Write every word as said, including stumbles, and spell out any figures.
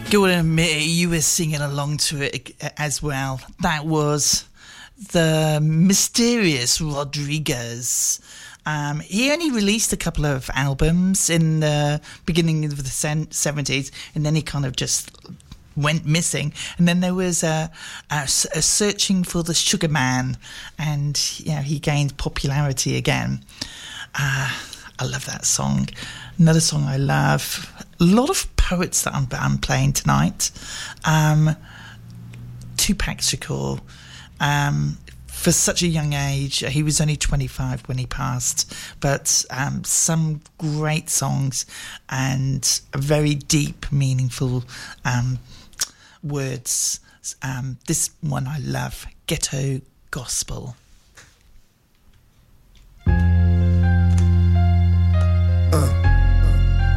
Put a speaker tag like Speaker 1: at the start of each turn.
Speaker 1: Gotta admit, you were singing along to it as well. That was the mysterious Rodriguez. Um, he only released a couple of albums in the beginning of the seventies, and then he kind of just went missing. And then there was a, a, a Searching for the Sugar Man, and you know, he gained popularity again. Uh, I love that song. Another song I love. A lot of poets that I'm, I'm playing tonight. Um, Tupac Shakur. Um, for such a young age, he was only twenty-five when he passed, but um, some great songs and very deep, meaningful um, words. Um, this one I love, Ghetto Gospel.